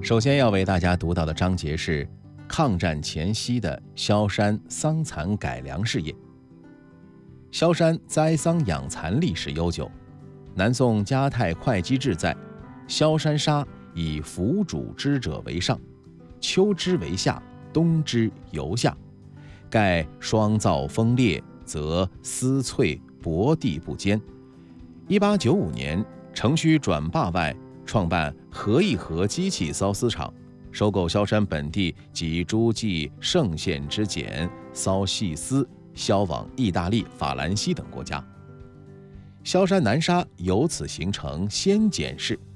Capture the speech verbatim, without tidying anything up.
首先要为大家读到的章节是抗战前夕的萧山桑蚕改良事业。萧山栽桑养蚕历史悠久，南宋嘉泰会稽志载，萧山沙以腐主之者为上，秋之为下，冬之由下，盖霜燥风烈，则丝脆薄地不坚。一八九五年，程须转坝外创办合一合机器缫丝厂，收购萧山本地及诸暨盛县之碱，缫细丝销往意大利、法兰西等国家。萧山南沙由此形成先碱市，